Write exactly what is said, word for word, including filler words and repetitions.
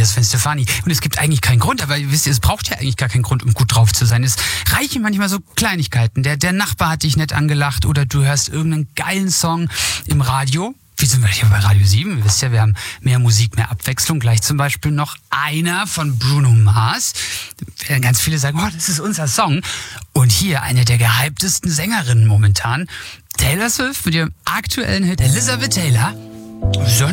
Sven Stefani. Und es gibt eigentlich keinen Grund, aber wisst ihr, es braucht ja eigentlich gar keinen Grund, um gut drauf zu sein. Es reichen manchmal so Kleinigkeiten. Der, der Nachbar hat dich nett angelacht oder du hörst irgendeinen geilen Song im Radio. Wie sind wir hier bei Radio sieben? Ihr wisst ja, wir haben mehr Musik, mehr Abwechslung. Gleich zum Beispiel noch einer von Bruno Mars. Ganz viele sagen, oh, das ist unser Song. Und hier eine der gehyptesten Sängerinnen momentan, Taylor Swift mit ihrem aktuellen Hit Elizabeth Taylor.